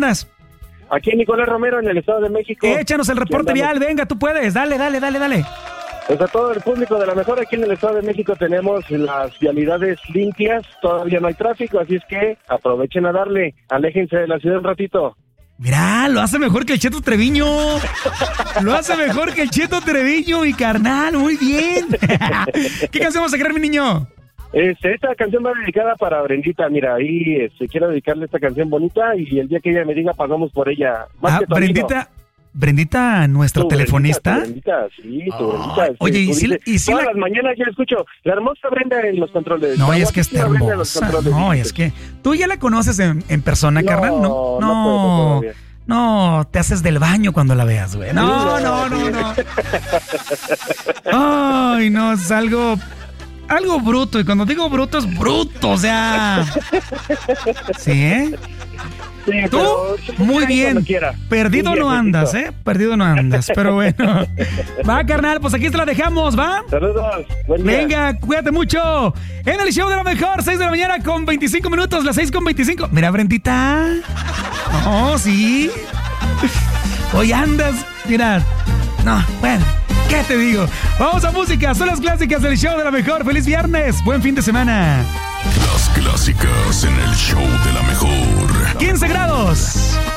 andas? Aquí en Nicolás Romero, en el Estado de México. Échanos el reporte vial, venga, tú puedes. Dale. Pues a todo el público de La Mejor, aquí en el Estado de México tenemos las vialidades limpias, todavía no hay tráfico, así es que aprovechen a darle, aléjense de la ciudad un ratito. Mirá, lo hace mejor que el Cheto Treviño. Mi carnal, muy bien. ¿Qué canción vamos a sacar, mi niño? Esta canción va dedicada para Brendita, mira, ahí quiero dedicarle esta canción bonita y el día que ella me diga pasamos por ella. Más que tu Brendita, nuestra telefonista. Brendita, sí, tu Brendita. Oye, y si todas las mañanas yo escucho la hermosa Brenda en los controles. No, es que está hermosa. No, es que tú ya la conoces en persona, carnal. No, te haces del baño cuando la veas, güey. No. Ay, no, es algo bruto. Y cuando digo bruto, es bruto, o sea. ¿Sí, eh? Sí, tú, muy bien. Perdido no andas, pero bueno. Va, carnal, pues aquí te la dejamos, ¿va? Saludos. Venga, cuídate mucho. En el show de La Mejor, 6 de la mañana con 25 minutos, las 6 con 25. Mira, Brendita. Oh, sí. Hoy andas, mira. No, bueno, ¿qué te digo? Vamos a música, son las clásicas del show de La Mejor. Feliz viernes, buen fin de semana. Las clásicas en el show de La Mejor. 15 grados.